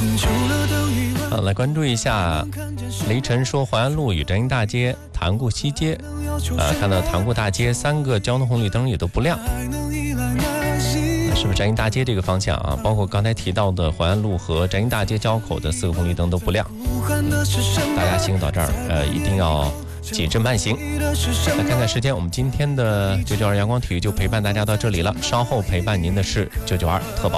来关注一下雷晨说淮安路与展英大街、塘沽西街，看到塘沽大街3个交通红绿灯也都不亮，是不是展英大街这个方向啊？包括刚才提到的淮安路和展英大街交口的4个红绿灯都不亮，大家行走这儿一定要谨慎慢行。来看看时间，我们今天的992阳光体育就陪伴大家到这里了，稍后陪伴您的是992特保。